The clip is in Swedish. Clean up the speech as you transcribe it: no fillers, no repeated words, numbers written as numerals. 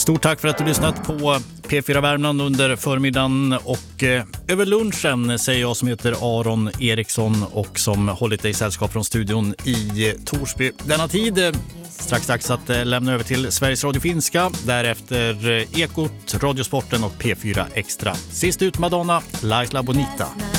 Stort tack för att du lyssnat på P4 Värmland under förmiddagen och över lunchen säger jag som heter Aron Eriksson och som hållit dig sällskap från studion i Torsby. Denna tid strax dags att lämna över till Sveriges Radio Finska, därefter Ekot, Radiosporten och P4 Extra. Sist ut Madonna, La Isla Bonita.